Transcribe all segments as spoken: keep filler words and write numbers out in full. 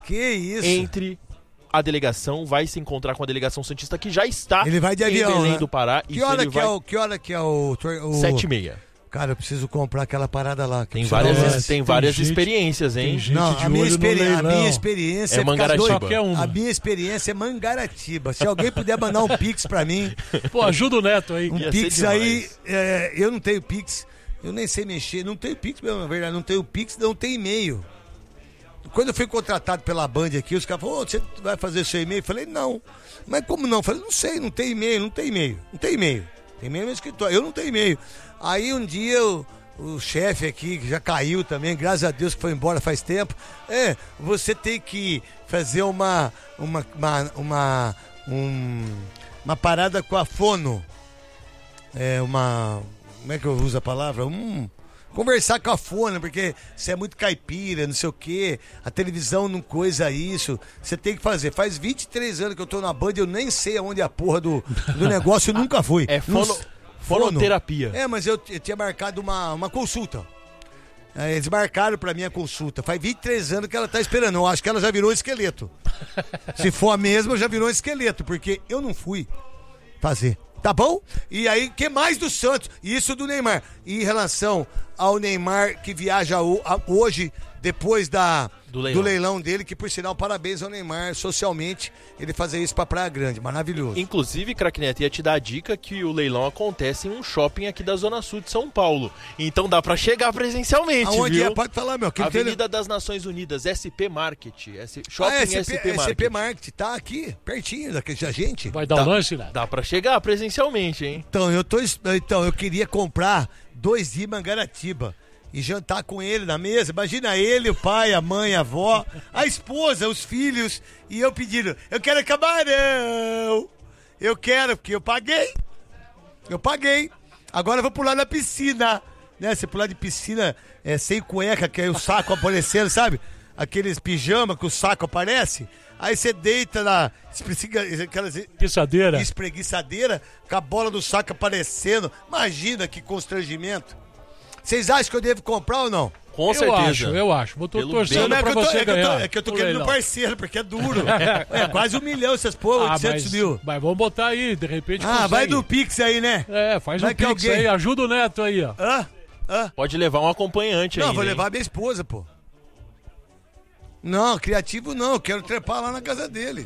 Que isso? Entre a delegação, vai se encontrar com a delegação santista que já está ele vai de avião, em Belém né? do Pará. Que hora que, vai... é o, que hora que é o... o... Sete e meia. Cara, eu preciso comprar aquela parada lá. Tem várias, é, tem tem várias gente, experiências, hein? Não, a minha, experi... a minha experiência é Mangaratiba. Doido. A minha experiência é Mangaratiba. Se alguém puder mandar um Pix pra mim... Pô, ajuda o Neto aí. Um Ia Pix aí... É, eu não tenho Pix. Eu nem sei mexer. Não tenho Pix mesmo, na verdade. Não tenho Pix, não tenho e-mail. Quando eu fui contratado pela Band aqui, os caras falaram, oh, você vai fazer seu e-mail? Eu falei, não. Mas como não? Eu falei, não sei, não tem e-mail, não tem e-mail. Não tem e-mail. Tem e-mail no escritório. Eu não tenho e-mail. Aí um dia eu... O chefe aqui, que já caiu também, graças a Deus que foi embora faz tempo. É, você tem que fazer uma uma uma, uma, um, uma parada com a fono. É uma... Como é que eu uso a palavra? Um... Conversar com a fono, porque você é muito caipira, não sei o quê, a televisão não coisa isso, você tem que fazer. Faz vinte e três anos que eu tô na Band, eu nem sei aonde é a porra do, do negócio, eu nunca fui. É fono... Não... Fonoterapia. É, mas eu, eu tinha marcado uma, uma consulta. É, eles marcaram pra mim a consulta. Faz vinte e três anos que ela tá esperando. Eu acho que ela já virou um esqueleto. Se for a mesma, já virou um esqueleto, porque eu não fui fazer. Tá bom? E aí, o que mais do Santos? Isso do Neymar. E em relação ao Neymar que viaja hoje, depois da, do, leilão. do leilão dele, que por sinal, parabéns ao Neymar, socialmente, ele fazer isso pra Praia Grande, maravilhoso. Inclusive, Craque Neto, ia te dar a dica que o leilão acontece em um shopping aqui da Zona Sul de São Paulo. Então dá pra chegar presencialmente, Aonde viu? é? Pode falar, meu. Quem Avenida tem... das Nações Unidas, S P Market. S... Shopping ah, S P, S P Market. S P Market, tá aqui, pertinho da gente. Vai dar um lanche, né? Dá pra chegar presencialmente, hein? Então, eu tô, então, eu queria comprar dois dias em Mangaratiba e jantar com ele na mesa. Imagina ele, o pai, a mãe, a avó, a esposa, os filhos, e eu pedindo, eu quero camarão. Eu quero, porque eu paguei. Eu paguei. Agora eu vou pular na piscina. Né? Você pular de piscina é, sem cueca, que aí o saco aparecendo, sabe? Aqueles pijama que o saco aparece. Aí você deita na espreguiçadeira. espreguiçadeira, com a bola do saco aparecendo. Imagina que constrangimento. Vocês acham que eu devo comprar ou não? Com eu certeza. Acho, eu acho. Vou tô torcendo não, é pra que eu tô, você é que eu tô, ganhar. é que eu tô querendo no parceiro, porque é duro. É quase um milhão essas porra, ah, oitocentos mas, mil. Mas vamos botar aí, de repente Ah, consegue. vai do Pix aí, né? É, faz vai um Pix alguém... aí, ajuda o Neto aí, ó. Hã? Hã? Pode levar um acompanhante aí. Não, vou hein? levar minha esposa, pô. Não, criativo não, eu quero trepar lá na casa dele.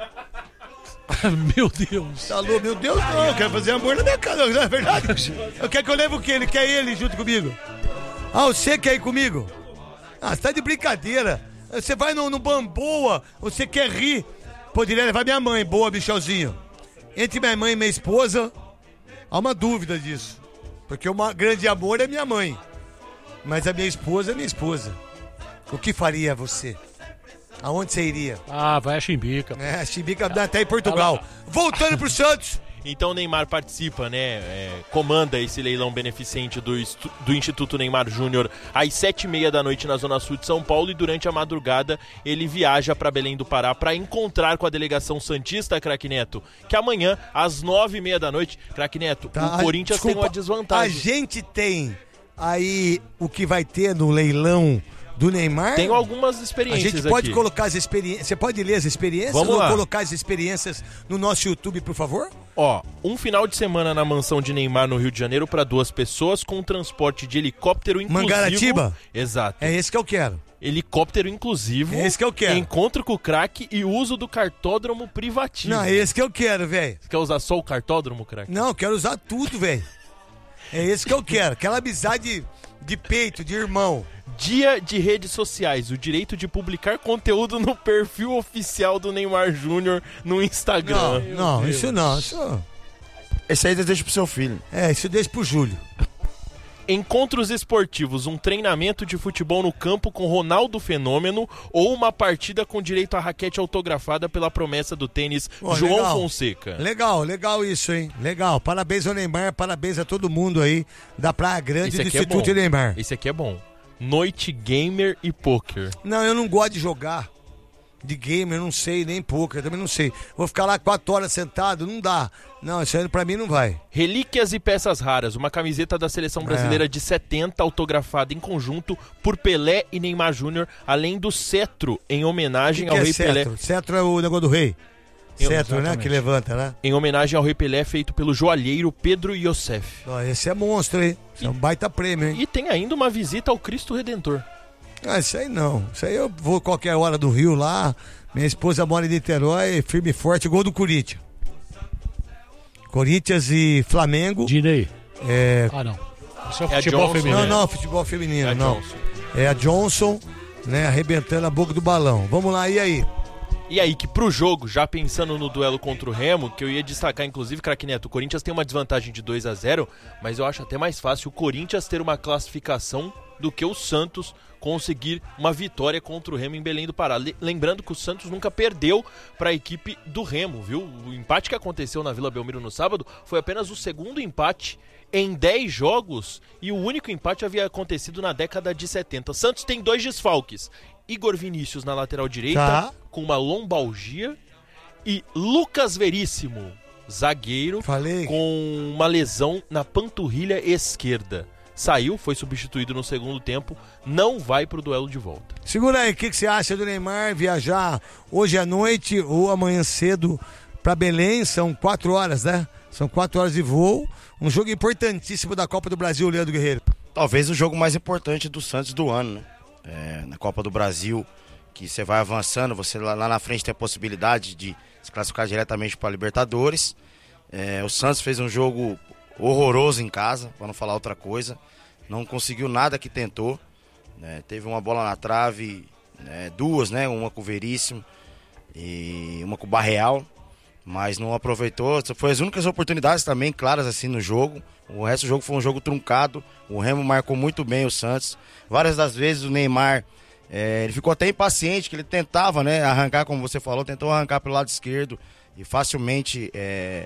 Meu Deus. Tá louco? Meu Deus, não, eu quero fazer amor na minha casa, não é verdade? Eu quero que eu leve o quê? Ele quer ele junto comigo. Ah, você quer ir comigo? Ah, você tá de brincadeira. Você vai no, no Bamboa, você quer rir. Poderia levar minha mãe, boa, Michelzinho. Entre minha mãe e minha esposa, há uma dúvida disso. Porque o grande amor é minha mãe. Mas a minha esposa é minha esposa. O que faria você? Aonde você iria? Ah, vai a Chimbica. É, a Chimbica dá até em Portugal. Voltando pro Santos. Então o Neymar participa, né? É, comanda esse leilão beneficente do, do Instituto Neymar Júnior às sete e meia da noite na Zona Sul de São Paulo, e durante a madrugada ele viaja para Belém do Pará para encontrar com a delegação santista, Craque Neto, que amanhã às nove e meia da noite, Craque Neto, tá, o Corinthians desculpa, tem uma desvantagem. A gente tem aí o que vai ter no leilão do Neymar? Tem algumas experiências. A gente pode aqui. colocar as experiências. Você pode ler as experiências? Vamos ou lá. colocar as experiências no nosso YouTube, por favor? Ó, um final de semana na mansão de Neymar no Rio de Janeiro para duas pessoas, com transporte de helicóptero inclusivo. Mangaratiba? Exato. É esse que eu quero. Helicóptero inclusivo. É esse que eu quero. Encontro com o craque e uso do cartódromo privativo. Não, é esse que eu quero, velho. Você quer usar só o cartódromo, craque? Não, eu quero usar tudo, velho. É esse que eu quero. Aquela amizade de peito, de irmão. Dia de redes sociais, o direito de publicar conteúdo no perfil oficial do Neymar Júnior no Instagram. Não, não isso não. Isso... Esse aí deixa pro seu filho. É, isso deixa pro Júlio. Encontros esportivos, um treinamento de futebol no campo com Ronaldo Fenômeno ou uma partida com direito à raquete autografada pela promessa do tênis Pô, João legal. Fonseca. Legal, legal isso, hein? Legal. Parabéns ao Neymar, parabéns a todo mundo aí da Praia Grande do Instituto é Neymar. Esse aqui é bom. Noite gamer e poker. Não, eu não gosto de jogar. de game, eu não sei, nem poker, eu também não sei. Vou ficar lá quatro horas sentado, não dá. Não, isso aí pra mim não vai. Relíquias e peças raras, uma camiseta da Seleção Brasileira É. de setenta, autografada em conjunto por Pelé e Neymar Júnior, além do cetro, em homenagem Que ao que é Rei Pelé. cetro? Cetro é o negócio do rei. Eu- Cetro, né? exatamente. Que levanta, né? Em homenagem ao Rei Pelé, feito pelo joalheiro Pedro Iosef. Ó, esse é monstro, hein? Esse é um baita prêmio, hein? E tem ainda uma visita ao Cristo Redentor. Ah, isso aí não. Isso aí eu vou qualquer hora do Rio lá. Minha esposa mora em Niterói, firme e forte, gol do Corinthians. Corinthians e Flamengo. Dinei. É... Ah, não. Isso é, É a futebol Johnson, feminino. Não, né? não, futebol feminino, É a não. Johnson. É a Johnson, né, arrebentando a boca do balão. Vamos lá, e aí? E aí, que pro jogo, já pensando no duelo contra o Remo, que eu ia destacar, inclusive, craque Neto, o Corinthians tem uma desvantagem de dois a zero, mas eu acho até mais fácil o Corinthians ter uma classificação do que o Santos conseguir uma vitória contra o Remo em Belém do Pará. Le- Lembrando que o Santos nunca perdeu para a equipe do Remo, viu? O empate que aconteceu na Vila Belmiro no sábado foi apenas o segundo empate em dez jogos e o único empate havia acontecido na década de setenta. Santos tem dois desfalques. Igor Vinícius na lateral direita, Tá. com uma lombalgia, e Lucas Veríssimo, zagueiro, Falei. com uma lesão na panturrilha esquerda. Saiu, foi substituído no segundo tempo, não vai pro duelo de volta. Segura aí, o que, que você acha do Neymar viajar hoje à noite ou amanhã cedo pra Belém? São quatro horas, né? São quatro horas de voo. Um jogo importantíssimo da Copa do Brasil, Leandro Guerreiro. Talvez o jogo mais importante do Santos do ano, né? É, na Copa do Brasil, que você vai avançando, você lá, lá na frente tem a possibilidade de se classificar diretamente para a Libertadores. É, o Santos fez um jogo horroroso em casa, para não falar outra coisa. Não conseguiu nada que tentou. Né? Teve uma bola na trave, né? duas, né? Uma com o Veríssimo e uma com o Barreal, mas não aproveitou. Foi as únicas oportunidades também claras assim no jogo. O resto do jogo foi um jogo truncado. O Remo marcou muito bem o Santos. Várias das vezes o Neymar, é, ele ficou até impaciente, que ele tentava, né, arrancar, como você falou, tentou arrancar pelo lado esquerdo e facilmente é,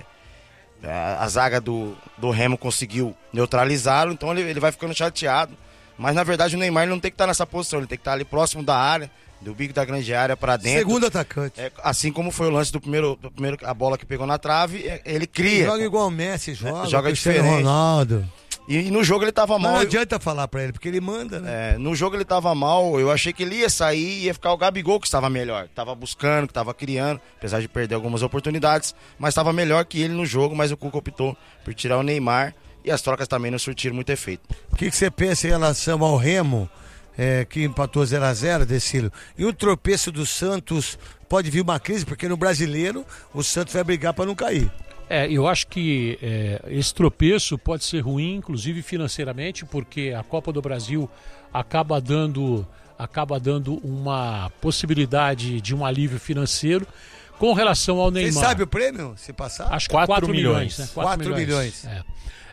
a, a zaga do, do Remo conseguiu neutralizá-lo. Então ele, ele vai ficando chateado. Mas na verdade o Neymar ele não tem que estar nessa posição, ele tem que estar ali próximo da área, do bico da grande área para dentro. Segundo atacante. É, assim como foi o lance do primeiro, do primeiro a bola que pegou na trave, é, ele cria. Joga igual o Messi, joga. joga Cristiano diferente. Ronaldo. E, e no jogo ele tava Mas mal. não eu- adianta falar pra ele, porque ele manda, né? é, no jogo ele tava mal, eu achei que ele ia sair e ia ficar o Gabigol que estava melhor, que estava buscando, que estava criando, apesar de perder algumas oportunidades, mas estava melhor que ele no jogo, mas o Cuca optou por tirar o Neymar e as trocas também não surtiram muito efeito. O que, que você pensa em relação ao Remo, é, que empatou zero a zero, Decílio? E o tropeço do Santos pode vir uma crise, porque no Brasileiro o Santos vai brigar pra não cair. É, eu acho que é, esse tropeço pode ser ruim, inclusive financeiramente, porque a Copa do Brasil acaba dando, acaba dando uma possibilidade de um alívio financeiro com relação ao Você Neymar. sabe o prêmio, se passar? Acho que Quatro quatro milhões, milhões. né? Quatro milhões. É.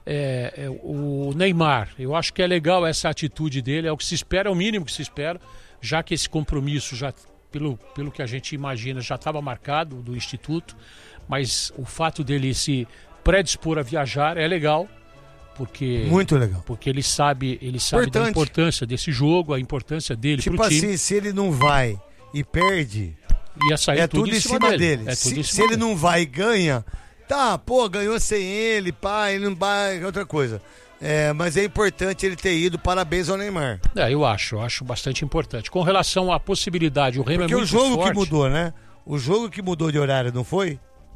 É, é, o Neymar, eu acho que é legal essa atitude dele, é o que se espera, é o mínimo que se espera, já que esse compromisso, já pelo, pelo que a gente imagina, já estava marcado do Instituto, mas o fato dele se predispor a viajar é legal, porque, Muito legal. porque ele sabe, ele sabe da Importante. importância desse jogo, a importância dele Tipo pro time, assim, se ele não vai e perde, ia sair é tudo, em cima dele. É tudo se em se cima ele dele. não vai e ganha, tá, pô, ganhou sem ele, pá, ele não vai, é outra coisa. É, mas é importante ele ter ido, parabéns ao Neymar. É, eu acho, eu acho bastante importante. Com relação à possibilidade, o Remo Porque é o muito jogo forte. que mudou, né? O jogo que mudou de horário, não foi?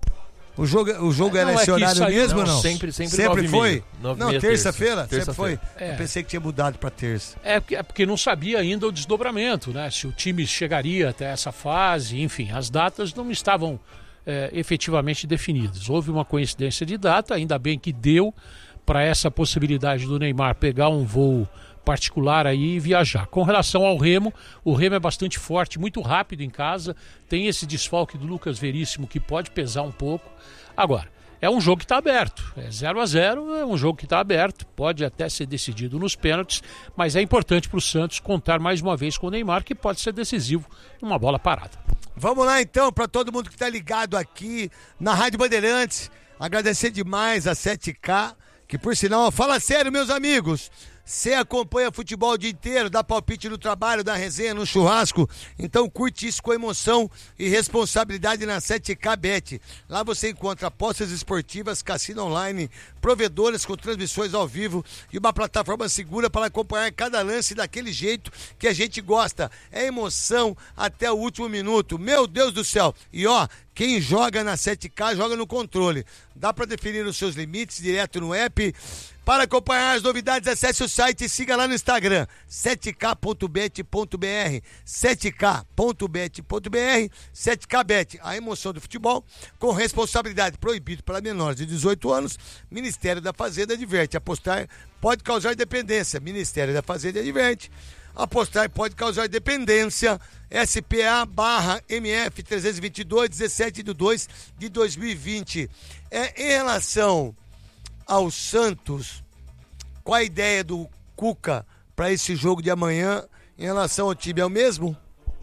O jogo, o jogo É, era não, é esse que horário saiu- mesmo ou não, não? sempre- sempre sempre nove e foi? meia. Nove e Não, meia, terça-feira? terça. Sempre foi? É. Eu pensei que tinha mudado pra terça. É porque, é porque não sabia ainda o desdobramento, né? Se o time chegaria até essa fase, enfim, as datas não estavam é, efetivamente definidas. Houve uma coincidência de data, ainda bem que deu para essa possibilidade do Neymar pegar um voo particular aí e viajar. Com relação ao Remo, o Remo é bastante forte, muito rápido em casa, tem esse desfalque do Lucas Veríssimo que pode pesar um pouco. Agora, é um jogo que está aberto, é zero a zero, é um jogo que está aberto, pode até ser decidido nos pênaltis, mas é importante para o Santos contar mais uma vez com o Neymar, que pode ser decisivo numa bola parada. Vamos lá então, pra todo mundo que tá ligado aqui na Rádio Bandeirantes, agradecer demais a sete K, que por sinal, fala sério meus amigos, Você acompanha futebol o dia inteiro, dá palpite no trabalho, dá resenha, no churrasco. Então curte isso com emoção e responsabilidade na sete K Bet. Lá você encontra apostas esportivas, cassino online, provedoras com transmissões ao vivo e uma plataforma segura para acompanhar cada lance daquele jeito que a gente gosta. É emoção até o último minuto. Meu Deus do céu. E ó, quem joga na sete K joga no controle. Dá para definir os seus limites direto no app. Para acompanhar as novidades, acesse o site e siga lá no Instagram, sete K ponto bet ponto b r, sete K ponto bet ponto b r, sete K Bet, a emoção do futebol, com responsabilidade, proibido para menores de dezoito anos. Ministério da Fazenda adverte, apostar pode causar dependência. Ministério da Fazenda adverte, apostar pode causar dependência. S P A barra M F trezentos e vinte e dois, dezessete de dois de dois mil e vinte. É, em relação ao Santos, qual a ideia do Cuca para esse jogo de amanhã em relação ao time? É o mesmo?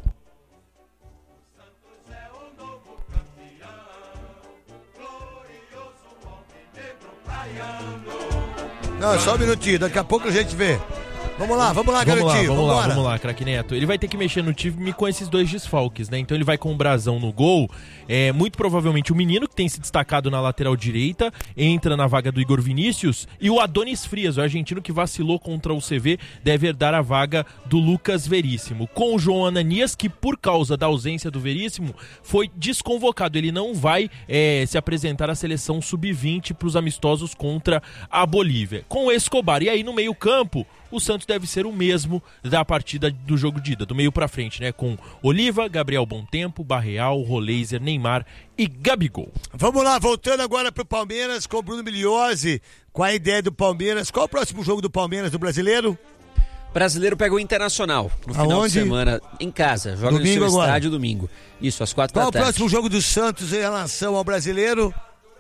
Não, só um minutinho, daqui a pouco a gente vê. Vamos lá, vamos lá, vamos garotinho. Lá, vamos vambora. lá, vamos lá, craque Neto. Ele vai ter que mexer no time com esses dois desfalques, né? Então ele vai com o Brazão no gol. É, muito provavelmente o menino que tem se destacado na lateral direita entra na vaga do Igor Vinícius. E o Adonis Frias, o argentino que vacilou contra o C V, deve herdar a vaga do Lucas Veríssimo. Com o João Ananias, que por causa da ausência do Veríssimo, foi desconvocado. Ele não vai é, se apresentar à seleção sub vinte para os amistosos contra a Bolívia. Com o Escobar. E aí no meio campo, o Santos deve ser o mesmo da partida do jogo de ida, do meio pra frente, né? Com Oliva, Gabriel Bontempo, Barreal, Roleiser, Neymar e Gabigol. Vamos lá, voltando agora pro Palmeiras com o Bruno Migliozzi. Qual a ideia do Palmeiras? Qual o próximo jogo do Palmeiras do Brasileiro? Brasileiro pega o Internacional no final Aonde? de semana, em casa. Joga Domingo no seu agora. estádio domingo. Isso, às quatro Qual da o tarde. próximo jogo do Santos em relação ao Brasileiro?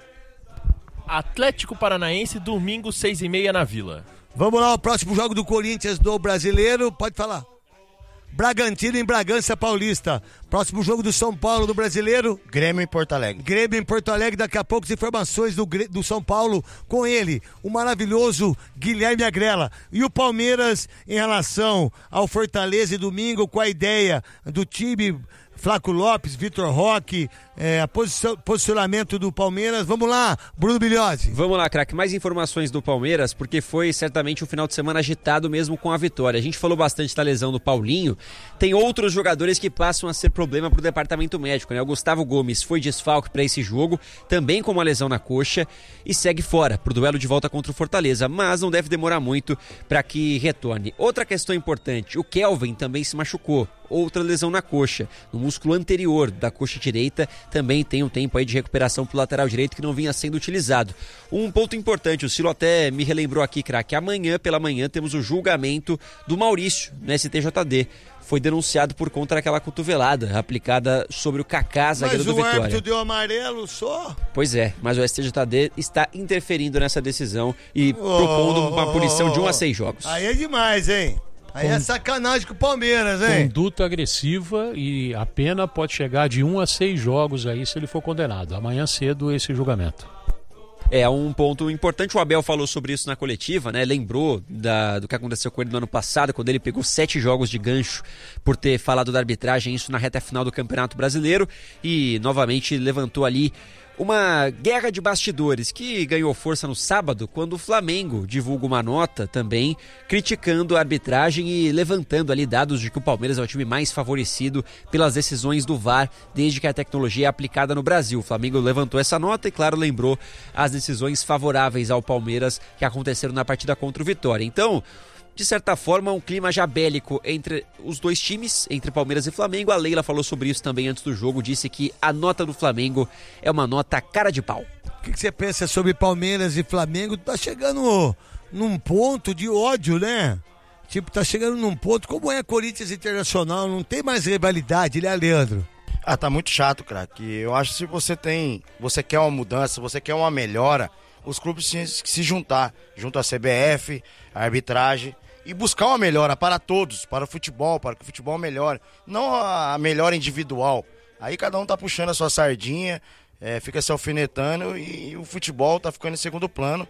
Atlético Paranaense, domingo, seis e meia na Vila. Vamos lá, o próximo jogo do Corinthians do Brasileiro, pode falar. Bragantino em Bragança Paulista. Próximo jogo do São Paulo do Brasileiro. Grêmio em Porto Alegre. Grêmio em Porto Alegre, daqui a pouco as informações do, do São Paulo com ele, o maravilhoso Guilherme Agrela. E o Palmeiras em relação ao Fortaleza e domingo, com a ideia do time Flaco Lopes, Vitor Roque, é, a posição, posicionamento do Palmeiras. Vamos lá, Bruno Migliozzi. Vamos lá, craque. Mais informações do Palmeiras, porque foi certamente um final de semana agitado mesmo com a vitória. A gente falou bastante da lesão do Paulinho. Tem outros jogadores que passam a ser problema para o departamento médico, né? O Gustavo Gomes foi desfalque para esse jogo, também com uma lesão na coxa, e segue fora para o duelo de volta contra o Fortaleza, mas não deve demorar muito para que retorne. Outra questão importante, o Kelvin também se machucou. Outra lesão na coxa, no músculo anterior da coxa direita, também tem um tempo aí de recuperação pro lateral direito que não vinha sendo utilizado. Um ponto importante, o Ciro até me relembrou aqui, craque, amanhã pela manhã temos o julgamento do Maurício no S T J D. Foi denunciado por conta daquela cotovelada aplicada sobre o Kaká, zagueiro do Mas o Vitória. árbitro deu amarelo só? Pois é, mas o S T J D está interferindo nessa decisão e propondo uma punição de um a seis jogos. Aí é demais, hein? Aí é sacanagem com o Palmeiras, hein? Conduta agressiva, e a pena pode chegar de um a seis jogos aí se ele for condenado. Amanhã cedo esse julgamento. É um ponto importante, o Abel falou sobre isso na coletiva, né? Lembrou da, do que aconteceu com ele no ano passado, quando ele pegou sete jogos de gancho por ter falado da arbitragem, isso na reta final do Campeonato Brasileiro, e novamente levantou ali uma guerra de bastidores que ganhou força no sábado, quando o Flamengo divulga uma nota também criticando a arbitragem e levantando ali dados de que o Palmeiras é o time mais favorecido pelas decisões do V A R desde que a tecnologia é aplicada no Brasil. O Flamengo levantou essa nota e, claro, lembrou as decisões favoráveis ao Palmeiras que aconteceram na partida contra o Vitória. Então, de certa forma, um clima já bélico entre os dois times, entre Palmeiras e Flamengo. A Leila falou sobre isso também antes do jogo, disse que a nota do Flamengo é uma nota cara de pau. O que, que você pensa sobre Palmeiras e Flamengo? Tá chegando num ponto de ódio, né? Tipo, tá chegando num ponto, como é Corinthians Internacional, não tem mais rivalidade, né, Leandro? Ah, tá muito chato, craque. Eu acho que se você tem, você quer uma mudança, você quer uma melhora, os clubes têm que se juntar, junto à C B F, à arbitragem, e buscar uma melhora para todos, para o futebol, para que o futebol melhore. Não a melhora individual. Aí cada um tá puxando a sua sardinha, é, fica se alfinetando e o futebol tá ficando em segundo plano.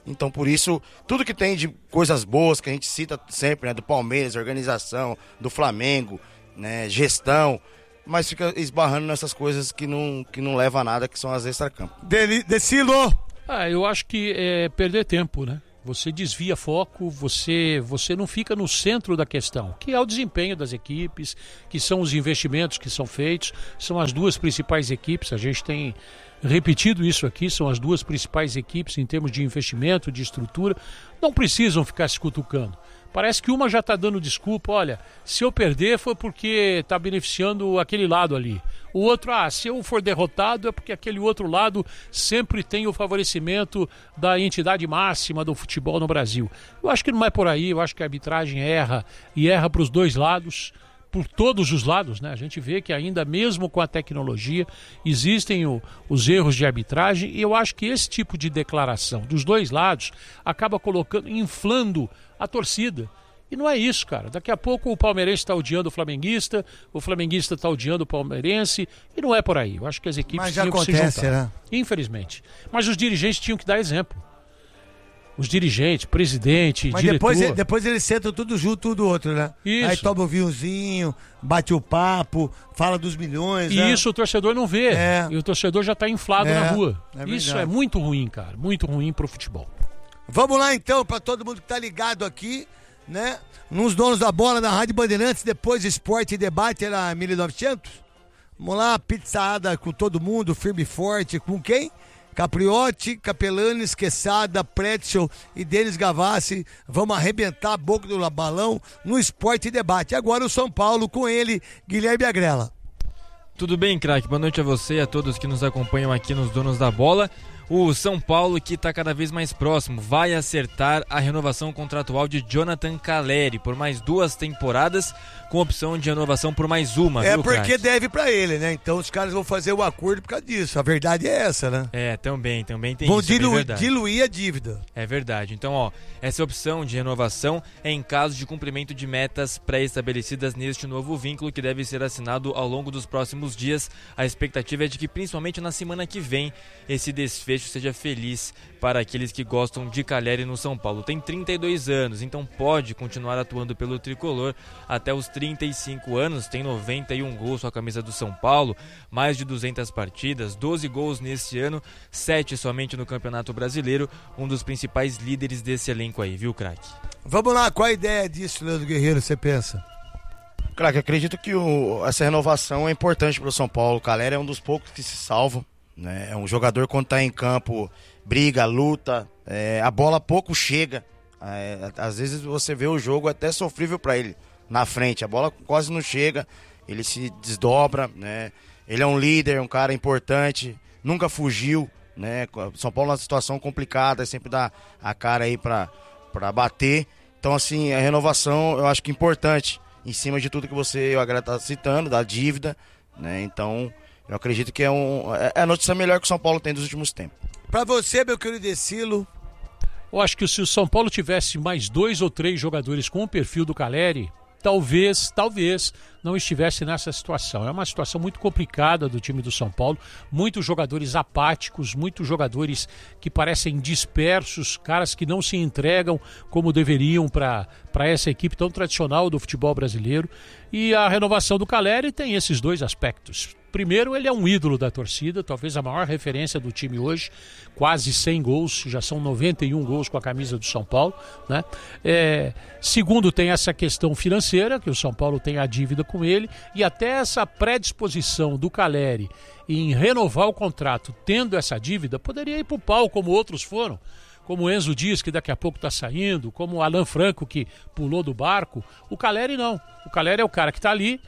Então, por isso, tudo que tem de coisas boas que a gente cita sempre, né, do Palmeiras, organização, do Flamengo, né, gestão, mas fica esbarrando nessas coisas que não, que não levam a nada, que são as extracampo. Decilo! Ah, eu acho que é perder tempo, né? Você desvia foco, você, você não fica no centro da questão, que é o desempenho das equipes, que são os investimentos que são feitos, são as duas principais equipes, a gente tem repetido isso aqui, são as duas principais equipes em termos de investimento, de estrutura, não precisam ficar se cutucando. Parece que uma já está dando desculpa, olha, se eu perder foi porque está beneficiando aquele lado ali. O outro, ah, se eu for derrotado é porque aquele outro lado sempre tem o favorecimento da entidade máxima do futebol no Brasil. Eu acho que não é por aí, eu acho que a arbitragem erra, e erra para os dois lados, por todos os lados, né? A gente vê que ainda mesmo com a tecnologia existem o, os erros de arbitragem, e eu acho que esse tipo de declaração dos dois lados acaba colocando, inflando a torcida. E não é isso, cara. Daqui a pouco o palmeirense está odiando o flamenguista, o flamenguista está odiando o palmeirense, e não é por aí. Eu acho que as equipes Mas já tinham acontece, que se juntar. né? Infelizmente. Mas os dirigentes tinham que dar exemplo. Os dirigentes, presidente, Mas diretor... depois, depois eles sentam tudo junto, tudo outro, né? Isso. Aí toma o vinhozinho, bate o papo, fala dos milhões, E né? isso o torcedor não vê. É. E o torcedor já está inflado É, na rua. é Isso verdade. é muito ruim, cara. Muito ruim pro futebol. Vamos lá então, pra todo mundo que tá ligado aqui, né? Nos donos da bola da Rádio Bandeirantes, depois Esporte e Debate era mil e novecentos. Vamos lá, pizzada com todo mundo, firme e forte, com quem? Capriotti, Capelanes, Quesada, Pretzel e Denis Gavassi. Vamos arrebentar a boca do balão no Esporte e Debate. Agora o São Paulo com ele, Guilherme Agrela. Tudo bem, craque? Boa noite a você e a todos que nos acompanham aqui nos Donos da Bola. O São Paulo, que está cada vez mais próximo, vai acertar a renovação contratual de Jonathan Calleri por mais duas temporadas, com opção de renovação por mais uma. É viu, porque craque? deve pra ele, né? Então os caras vão fazer o acordo por causa disso. A verdade é essa, né? É, também, também tem Vão isso, é bem dilu- verdade. diluir a dívida. É verdade. Então, ó, essa opção de renovação é em caso de cumprimento de metas pré-estabelecidas neste novo vínculo que deve ser assinado ao longo dos próximos dias. A expectativa é de que, principalmente na semana que vem, esse desfecho seja feliz para aqueles que gostam de Calleri no São Paulo. Tem trinta e dois anos, então pode continuar atuando pelo tricolor até os trinta e cinco anos. Tem noventa e um gols com a camisa do São Paulo, mais de duzentas partidas, doze gols neste ano, sete somente no Campeonato Brasileiro. Um dos principais líderes desse elenco aí, viu, craque? Vamos lá, qual a ideia disso, Leandro Guerreiro, você pensa? Craque, acredito que o, essa renovação é importante para o São Paulo. O Calleri é um dos poucos que se salvam, né? É um jogador quando está em campo, briga, luta, é, a bola pouco chega. É, às vezes você vê o jogo até sofrível para ele na frente, a bola quase não chega, ele se desdobra, né? Ele é um líder, um cara importante, nunca fugiu, né? São Paulo é uma situação complicada, sempre dá a cara aí para para bater. Então, assim, a renovação eu acho que é importante, em cima de tudo que você, o Agré tá citando, da dívida, né? Então, eu acredito que é, um, é a notícia melhor que o São Paulo tem dos últimos tempos. Pra você, meu querido Decilo. Eu acho que se o São Paulo tivesse mais dois ou três jogadores com o perfil do Calleri, talvez, talvez não estivesse nessa situação. É uma situação muito complicada do time do São Paulo, muitos jogadores apáticos, muitos jogadores que parecem dispersos, caras que não se entregam como deveriam para para essa equipe tão tradicional do futebol brasileiro. E a renovação do Calleri tem esses dois aspectos. Primeiro, ele é um ídolo da torcida, talvez a maior referência do time hoje, quase cem gols, já são noventa e um gols com a camisa do São Paulo, né? É, segundo, tem essa questão financeira, que o São Paulo tem a dívida com ele, e até essa predisposição do Calleri em renovar o contrato tendo essa dívida, poderia ir para o pau como outros foram, como o Enzo Dias, que daqui a pouco está saindo, como o Alan Franco, que pulou do barco. O Calleri não, o Calleri é o cara que está ali,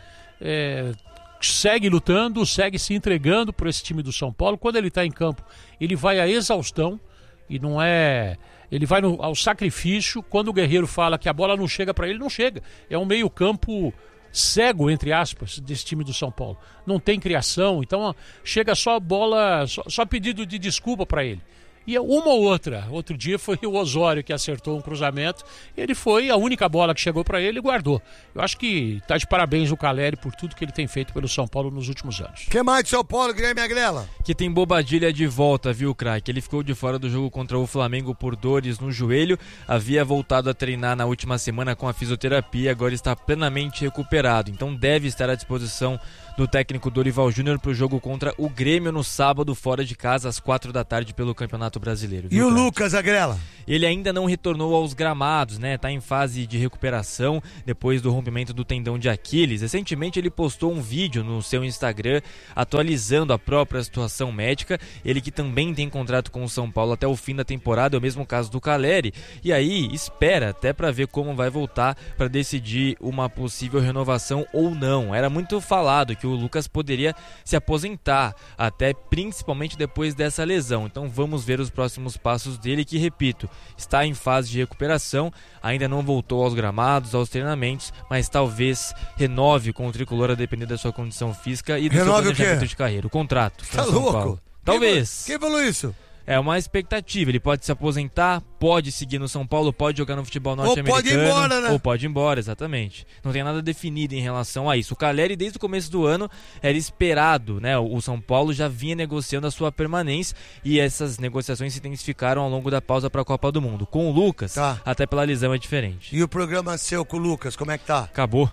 é, segue lutando, segue se entregando por esse time do São Paulo. Quando ele está em campo, ele vai à exaustão e não é... Ele vai no, ao sacrifício. Quando o Guerreiro fala que a bola não chega para ele, não chega. É um meio campo cego, entre aspas, desse time do São Paulo. Não tem criação, então chega só bola, só, só pedido de desculpa para ele. E uma ou outra. Outro dia foi o Osório que acertou um cruzamento. Ele foi a única bola que chegou para ele e guardou. Eu acho que tá de parabéns o Caleri por tudo que ele tem feito pelo São Paulo nos últimos anos. O que mais de São Paulo, Guilherme Agrela? Que tem Bobadilha de volta, viu, craque? Ele ficou de fora do jogo contra o Flamengo por dores no joelho. Havia voltado a treinar na última semana com a fisioterapia. Agora está plenamente recuperado. Então deve estar à disposição do técnico Dorival Júnior para o jogo contra o Grêmio no sábado, fora de casa, às quatro da tarde, pelo Campeonato Brasileiro. E o craque? Lucas Agrela? Ele ainda não retornou aos gramados, né? Tá em fase de recuperação depois do rompimento do tendão de Aquiles. Recentemente ele postou um vídeo no seu Instagram atualizando a própria situação médica. Ele que também tem contrato com o São Paulo até o fim da temporada, é o mesmo caso do Caleri. E aí espera até para ver como vai voltar para decidir uma possível renovação ou não. Era muito falado que o Lucas poderia se aposentar, até principalmente depois dessa lesão. Então vamos ver os próximos passos dele, que, repito, está em fase de recuperação, ainda não voltou aos gramados, aos treinamentos, mas talvez renove com o tricolor a depender da sua condição física e do renove seu planejamento de carreira. O contrato. Tá louco? Talvez. Quem falou isso? É uma expectativa, ele pode se aposentar, pode seguir no São Paulo, pode jogar no futebol norte-americano. Ou pode ir embora, né? Ou pode ir embora, exatamente. Não tem nada definido em relação a isso. O Caleri, desde o começo do ano, era esperado, né? O São Paulo já vinha negociando a sua permanência e essas negociações se intensificaram ao longo da pausa para a Copa do Mundo. Com o Lucas, tá. Até pela lesão é diferente. E o programa seu com o Lucas, como é que tá? Acabou.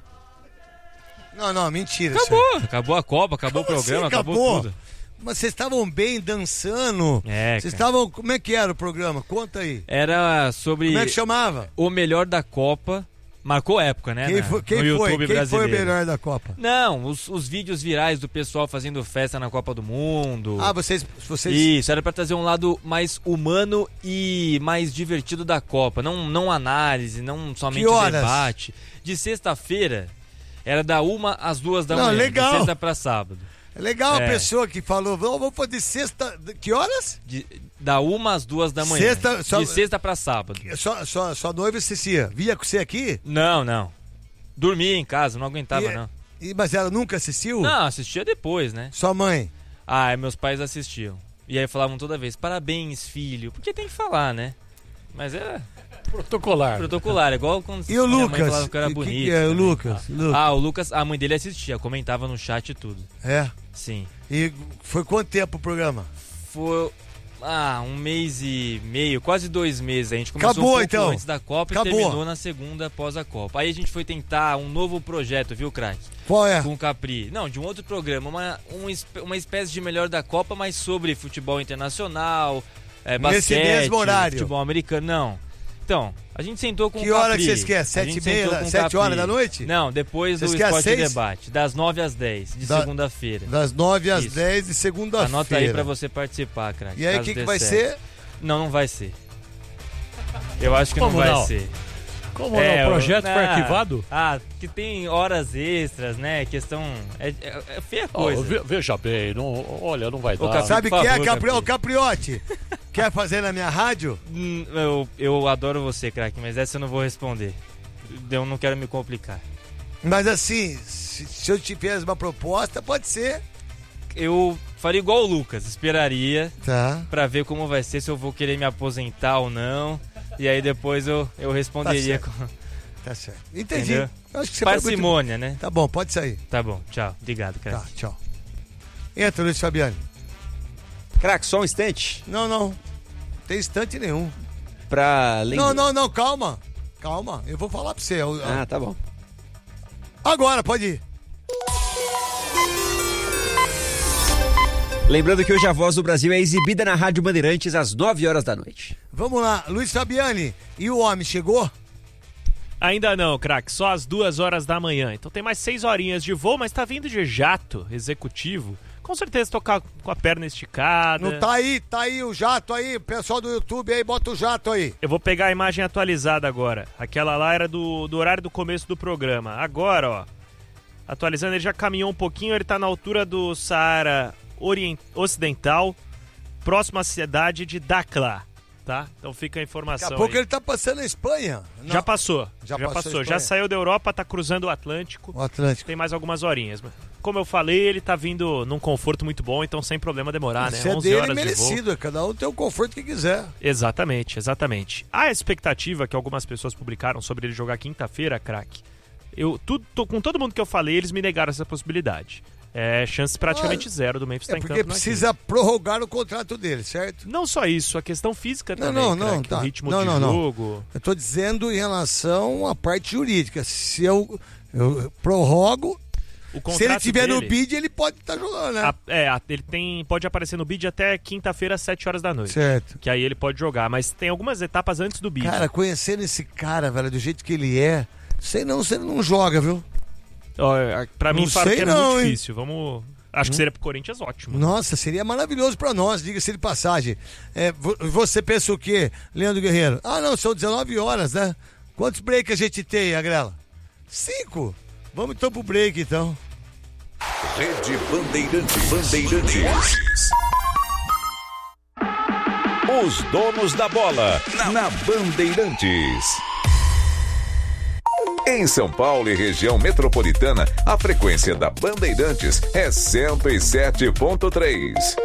Não, não, mentira. Acabou, acabou a Copa, acabou Como o programa, assim, acabou? acabou tudo. Mas vocês estavam bem dançando. É, Vocês cara. estavam. Como é que era o programa? Conta aí. Era sobre Como é que chamava? o melhor da Copa. Marcou época, né? Quem na- foi, quem no foi, YouTube quem brasileiro. foi o melhor da Copa? Não, os, os vídeos virais do pessoal fazendo festa na Copa do Mundo. Ah, vocês. vocês... Isso, era pra trazer um lado mais humano e mais divertido da Copa. Não, não análise, não somente Que horas? debate. De sexta-feira, era da uma às duas da Não, manhã. legal. De sexta pra sábado. É legal a É. pessoa que falou, "Vamos- vamos fazer sexta. Que horas? De, da uma às duas da manhã. Sexta, só- De sexta pra sábado. Só, só, só noiva assistia. Via com você aqui? Não, não. Dormia em casa, não aguentava, E- não. E, mas ela nunca assistiu? Não, assistia depois, né? Sua mãe? Ah, meus pais assistiam. E aí falavam toda vez, parabéns, filho. Porque tem que falar, né? Mas é Protocolar. protocolar, igual quando E o minha mãe Lucas? falava que eu era E que bonito. que é o também. Lucas? Lucas. Ah, o Lucas, a mãe dele assistia, comentava no chat e tudo. É. Sim. E foi quanto tempo o programa? Foi ah, um mês e meio, quase dois meses. A gente começou Acabou, um pouco então. antes da Copa Acabou. e terminou na segunda após a Copa. Aí a gente foi tentar um novo projeto, viu, craque? Qual é? Com o Capri. Não, de um outro programa, uma, um, esp- uma espécie de melhor da Copa, mas sobre futebol internacional, é, Nesse basquete, mesmo horário? futebol americano. Não. Então, a gente sentou com Que o Capri. hora que vocês querem? A Sete gente e meia sentou da- com o sete Capri. horas da noite? Não, depois do Vocês querem Esporte às seis? Debate, das nove às dez, de Da- segunda-feira. Das nove às Isso. dez de segunda-feira. Anota aí pra você participar, craque. E aí, o caso que, que dê vai certo. ser? Não, não vai ser. Eu acho que Como não vai não? ser. Como É, não? O projeto eu- foi ah, arquivado? Ah, que tem horas extras, né? Questão. É, é, é feia Ó, coisa. ve- veja bem, não, olha, não vai Ô, dar. Capri, Sabe por quem é favor, Capri... Capri. Ô, Capriotti? Quer fazer na minha rádio? Hum, Eu, eu adoro você, craque, mas essa eu não vou responder. Eu não quero me complicar. Mas assim, se, se eu te fizer uma proposta, pode ser. Eu faria igual o Lucas, esperaria Tá. pra ver como vai ser, se eu vou querer me aposentar ou não. E aí depois eu, eu responderia Tá com Tá certo. Entendi. Entendeu? Eu acho que você foi muito... parcimônia, né? Tá bom, pode sair. Tá bom, tchau. Obrigado, cara. Tá, tchau. Entra, Luiz Fabiano. Craque, só um instante Não, não. Não tem instante nenhum. pra lembrar. Não, não, não, calma. Calma, eu vou falar pra você. Eu- Ah, tá bom. Agora, pode ir. Lembrando que hoje a Voz do Brasil é exibida na Rádio Bandeirantes às nove horas da noite. Vamos lá, Luiz Fabiani. E o homem chegou? Ainda não, craque, só às duas horas da manhã. Então tem mais seis horinhas de voo, mas tá vindo de jato executivo. Com certeza tocar com a perna esticada. Não tá aí, tá aí o jato aí. Pessoal do YouTube aí, bota o jato aí. Eu vou pegar a imagem atualizada agora. Aquela lá era do, do horário do começo do programa. Agora, ó, atualizando, ele já caminhou um pouquinho, ele tá na altura do Saara Orient... Ocidental, próximo à cidade de Dakhla, tá? Então fica a informação Daqui a pouco aí. ele tá passando a Espanha. Não, Já passou, Já já, passou a passou. Espanha. Já saiu da Europa, tá cruzando o Atlântico. O Atlântico. Tem mais algumas horinhas. como eu falei, ele tá vindo num conforto muito bom, então sem problema demorar, né? Isso é dele merecido, é cada um tem o conforto que quiser. Exatamente, exatamente. A expectativa que algumas pessoas publicaram sobre ele jogar quinta-feira, craque, eu tu, tô, com todo mundo que eu falei, eles me negaram essa possibilidade. É chance praticamente ah, zero do Memphis estar é em campo. porque precisa prorrogar o contrato dele, certo? Não só isso, a questão física não, também, não, não, craque, tá. o ritmo não, de não, jogo. Não. Eu tô dizendo em relação à parte jurídica. Se eu, eu prorrogo, se ele tiver dele, no bid, ele pode estar tá jogando, né? A, é, a, ele tem, pode aparecer no bid até quinta-feira, às sete horas da noite. Certo. Que aí ele pode jogar, mas tem algumas etapas antes do bid. Cara, conhecendo esse cara, velho, do jeito que ele é, sei não se ele não joga, viu? Ó, pra não mim, fala que é não, muito hein? difícil. Vamos... Acho que seria pro Corinthians ótimo. Nossa, seria maravilhoso pra nós, diga-se de passagem. É, você pensa o quê, Leandro Guerreiro? Ah, não, são dezenove horas, né? Quantos breaks a gente tem, Agrela? Cinco. Vamos então pro break, então. Rede Bandeirantes. Bandeirantes. Os donos da bola na Bandeirantes. Em São Paulo e região metropolitana, a frequência da Bandeirantes é cento e sete ponto três.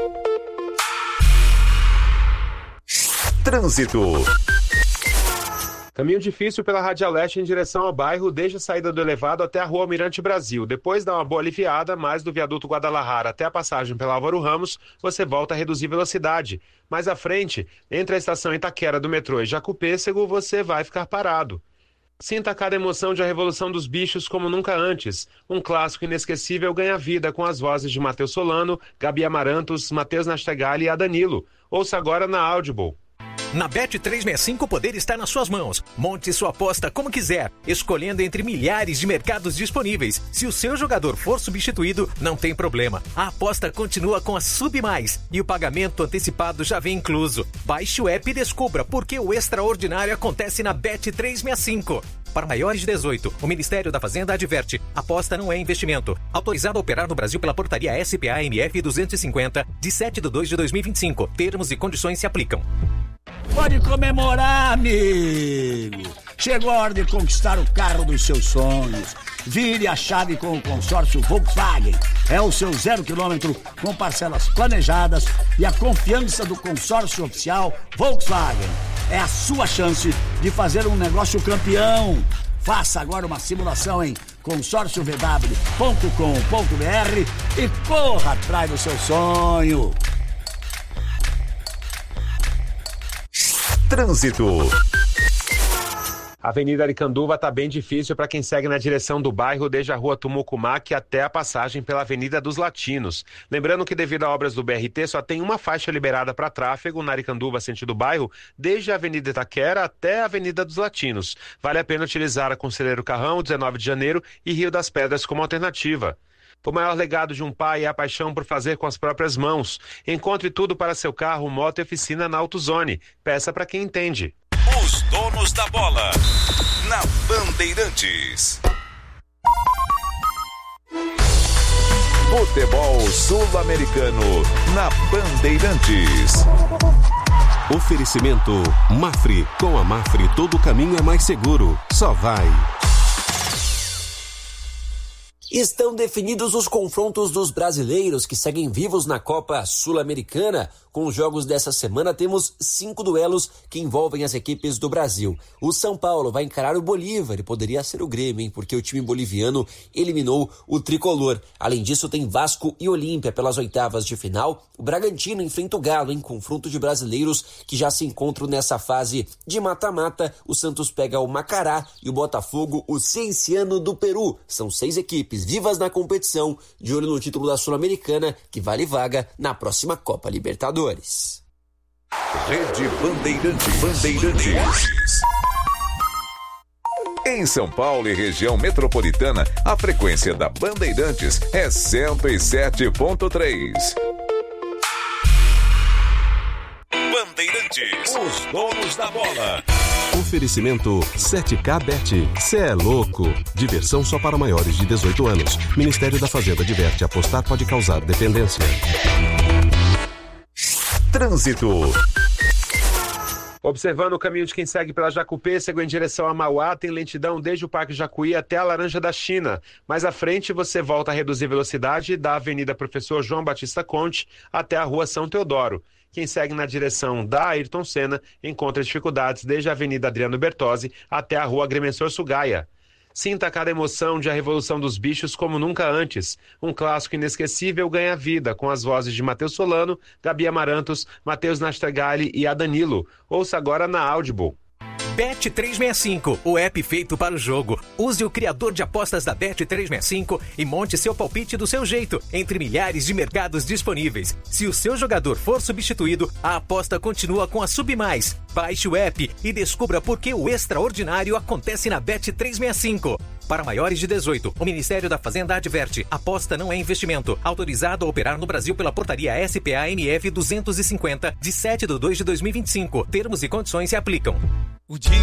Trânsito. Caminho difícil pela Radial Leste em direção ao bairro, desde a saída do elevado até a rua Almirante Brasil. Depois dá uma boa aliviada, mas do viaduto Guadalajara até a passagem pela Álvaro Ramos, você volta a reduzir velocidade. Mais à frente, entre a estação Itaquera do metrô e Jacupêssego, você vai ficar parado. Sinta cada emoção de A Revolução dos Bichos como nunca antes. Um clássico inesquecível ganha vida com as vozes de Matheus Solano, Gabi Amarantos, Matheus Nastegali e a Danilo. Ouça agora na Audible. Na Bet trezentos e sessenta e cinco o poder está nas suas mãos. Monte sua aposta como quiser, escolhendo entre milhares de mercados disponíveis. Se o seu jogador for substituído, não tem problema. A aposta continua com a Submais e o pagamento antecipado já vem incluso. Baixe o app e descubra por que o extraordinário acontece na Bet trezentos e sessenta e cinco. Para maiores de dezoito, o Ministério da Fazenda adverte: aposta não é investimento. Autorizado a operar no Brasil pela portaria S P A M F duzentos e cinquenta, de sete de dois de dois mil e vinte e cinco. Termos e condições se aplicam. Pode comemorar, amigo! Chegou a hora de conquistar o carro dos seus sonhos. Vire a chave com o consórcio Volkswagen. É o seu zero quilômetro com parcelas planejadas e a confiança do consórcio oficial Volkswagen. É a sua chance de fazer um negócio campeão. Faça agora uma simulação em consórcio v w ponto com ponto b r e corra atrás do seu sonho. Trânsito. A Avenida Aricanduva está bem difícil para quem segue na direção do bairro desde a rua Tumucumaque até a passagem pela Avenida dos Latinos. Lembrando que devido a obras do B R T só tem uma faixa liberada para tráfego na Aricanduva sentido bairro, desde a Avenida Itaquera até a Avenida dos Latinos. Vale a pena utilizar a Conselheiro Carrão, dezenove de janeiro e Rio das Pedras como alternativa. O maior legado de um pai é a paixão por fazer com as próprias mãos. Encontre tudo para seu carro, moto e oficina na AutoZone. Peça para quem entende. Os donos da bola na Bandeirantes. Futebol sul-americano na Bandeirantes. Oferecimento Mafre. Com a Mafre todo caminho é mais seguro. Só vai. Estão definidos os confrontos dos brasileiros que seguem vivos na Copa Sul-Americana. Com os jogos dessa semana, temos cinco duelos que envolvem as equipes do Brasil. O São Paulo vai encarar o Bolívar e poderia ser o Grêmio, hein? Porque o time boliviano eliminou o tricolor. Além disso, tem Vasco e Olímpia pelas oitavas de final. O Bragantino enfrenta o Galo em confronto de brasileiros que já se encontram nessa fase de mata-mata. O Santos pega o Macará e o Botafogo o Cienciano do Peru. São seis equipes vivas na competição, de olho no título da Sul-Americana, que vale vaga na próxima Copa Libertadores. Rede Bandeirantes. Bandeirantes. Em São Paulo e região metropolitana, a frequência da Bandeirantes é cento e sete ponto três. Bandeirantes, os donos da bola. Oferecimento sete K Bet. Cê é louco. Diversão só para maiores de dezoito anos. Ministério da Fazenda adverte: apostar pode causar dependência. Trânsito. Observando o caminho de quem segue pela Jacupêssego em direção a Mauá, tem lentidão desde o Parque Jacuí até a Laranja da China. Mais à frente, você volta a reduzir velocidade da Avenida Professor João Batista Conte até a Rua São Teodoro. Quem segue na direção da Ayrton Senna encontra dificuldades desde a Avenida Adriano Bertozzi até a Rua Agrimensor Sugaia. Sinta cada emoção de A Revolução dos Bichos como nunca antes. Um clássico inesquecível ganha vida com as vozes de Matheus Solano, Gabi Amarantos, Matheus Nastergalli e Adanilo. Ouça agora na Audible. Bet trezentos e sessenta e cinco, o app feito para o jogo. Use o criador de apostas da Bet trezentos e sessenta e cinco e monte seu palpite do seu jeito, entre milhares de mercados disponíveis. Se o seu jogador for substituído, a aposta continua com a Submais. Baixe o app e descubra por que o extraordinário acontece na Bet trezentos e sessenta e cinco. Para maiores de dezoito, o Ministério da Fazenda adverte: aposta não é investimento. Autorizado a operar no Brasil pela Portaria S P A M F duzentos e cinquenta, de sete de dois de dois mil e vinte e cinco. Termos e condições se aplicam.